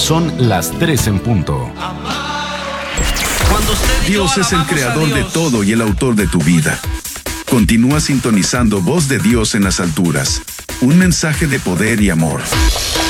Son las 3 en punto. Dios es el creador de todo y el autor de tu vida. Continúa sintonizando Voz de Dios en las alturas. Un mensaje de poder y amor.